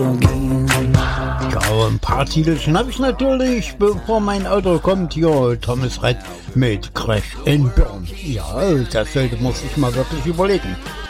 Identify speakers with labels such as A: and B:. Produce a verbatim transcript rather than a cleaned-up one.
A: Ja, ein paar Titel schnapp ich natürlich, bevor mein Auto kommt. Hier, Thomas Red mit Crash and Burn. Ja, das sollte man sich mal wirklich überlegen.